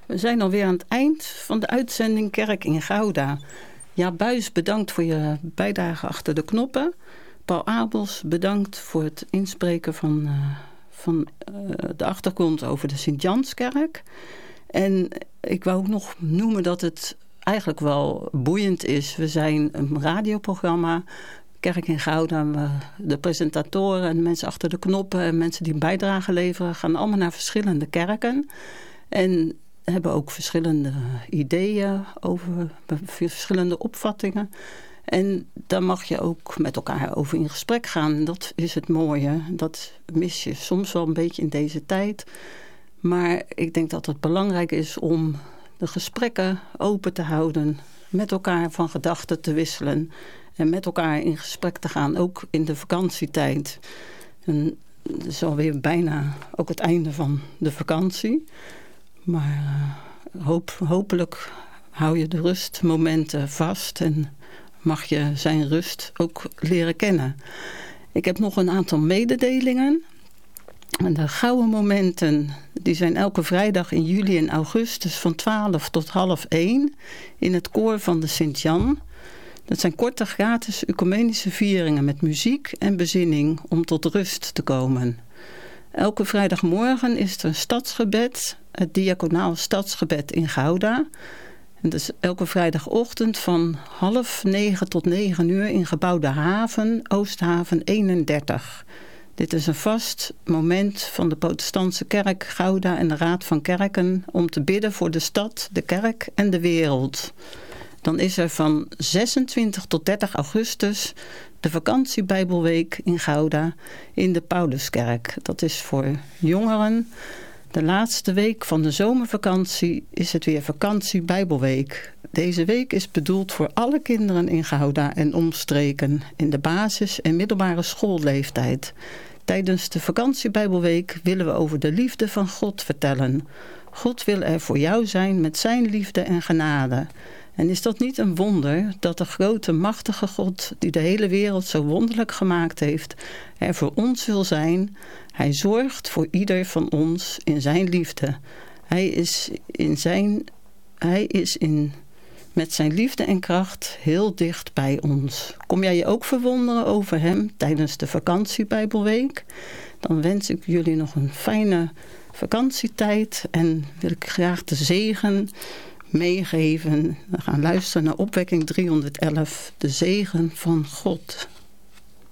We zijn alweer aan het eind van de uitzending Kerk in Gouda. Ja, Buis, bedankt voor je bijdrage achter de knoppen. Paul Abels, bedankt voor het inspreken van de achtergrond over de Sint-Janskerk. En ik wou ook nog noemen dat het eigenlijk wel boeiend is. We zijn een radioprogramma, Kerk in Gouda. De presentatoren en de mensen achter de knoppen en mensen die een bijdrage leveren gaan allemaal naar verschillende kerken. En hebben ook verschillende ideeën over verschillende opvattingen. En daar mag je ook met elkaar over in gesprek gaan. Dat is het mooie. Dat mis je soms wel een beetje in deze tijd. Maar ik denk dat het belangrijk is om de gesprekken open te houden. Met elkaar van gedachten te wisselen. En met elkaar in gesprek te gaan. Ook in de vakantietijd. En het is alweer bijna ook het einde van de vakantie. Maar hopelijk hou je de rustmomenten vast en mag je zijn rust ook leren kennen. Ik heb nog een aantal mededelingen. En de gouden momenten die zijn elke vrijdag in juli en augustus van 12 tot 12:30 in het koor van de Sint-Jan. Dat zijn korte gratis ecumenische vieringen met muziek en bezinning om tot rust te komen. Elke vrijdagmorgen is er een stadsgebed, het diaconaal stadsgebed in Gouda. En dat is elke vrijdagochtend van 8:30 tot 9:00 in gebouw De Haven, Oosthaven 31. Dit is een vast moment van de protestantse kerk Gouda en de Raad van Kerken om te bidden voor de stad, de kerk en de wereld. Dan is er van 26 tot 30 augustus de vakantiebijbelweek in Gouda in de Pauluskerk. Dat is voor jongeren. De laatste week van de zomervakantie is het weer vakantiebijbelweek. Deze week is bedoeld voor alle kinderen in Gouda en omstreken in de basis- en middelbare schoolleeftijd. Tijdens de vakantiebijbelweek willen we over de liefde van God vertellen. God wil er voor jou zijn met zijn liefde en genade. En is dat niet een wonder dat de grote, machtige God, die de hele wereld zo wonderlijk gemaakt heeft, er voor ons wil zijn? Hij zorgt voor ieder van ons in zijn liefde. Met zijn liefde en kracht heel dicht bij ons. Kom jij je ook verwonderen over hem tijdens de vakantiebijbelweek? Dan wens ik jullie nog een fijne vakantietijd en wil ik graag de zegen meegeven. We gaan luisteren naar opwekking 311, de zegen van God.